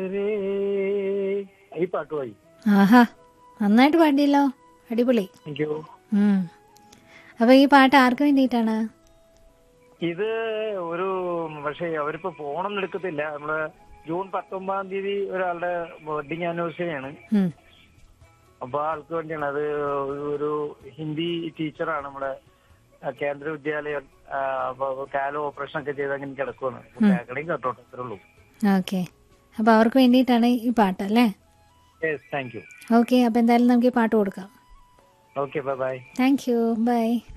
ഈ പാട്ട് പാടി. ആഹാ, നന്നായിട്ട് പാടിയല്ലോ, അടിപൊളി. Thank you. അപ്പൊ ഈ പാട്ട് ആർക്ക് വേണ്ടിയിട്ടാണ്? ഇത് ഒരു പക്ഷേ അവരിപ്പോ ഫോണൊന്നും എടുക്കത്തില്ല. നമ്മള് ജൂൺ 19 ഒരാളുടെ വെഡിങ് ആനിവേഴ്സറി ആണ്. അപ്പൊ ആൾക്ക് വേണ്ടിയാണ്. അത് ഒരു ഹിന്ദി ടീച്ചറാണ്. നമ്മുടെ കേന്ദ്ര വിദ്യാലയം. കാലോ ഓപ്പറേഷൻ ഒക്കെ ചെയ്ത് അങ്ങനെ കിടക്കുവാണ്. കേൾക്കണമെങ്കിൽ കേട്ടോട്ടെ, അത്രേ ഉള്ളൂ. ഓക്കെ, അപ്പൊ അവർക്ക് വേണ്ടിയിട്ടാണ് ഈ പാട്ട് അല്ലേ? Thank you. ഓക്കെ, അപ്പൊ എന്തായാലും നമുക്ക് ഈ പാട്ട് കൊടുക്കാം. Okay, by. Thank you, by.